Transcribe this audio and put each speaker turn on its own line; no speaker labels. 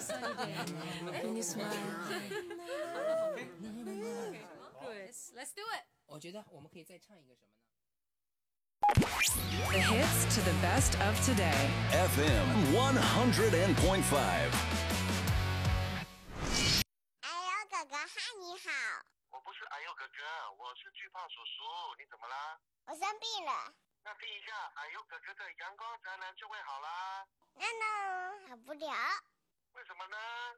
When you smile.
Good. Let's do it.
我觉得我们可以再唱一个什么呢？
The hits to the best of today.
FM 100.5。
哎呦，哥哥，嗨，你好。
我不是哎呦哥哥，我是巨胖叔叔。你怎么啦？
我生病了。
那听一下哎呦哥哥的阳光灿烂就会好啦。
那好不了。
为什么呢？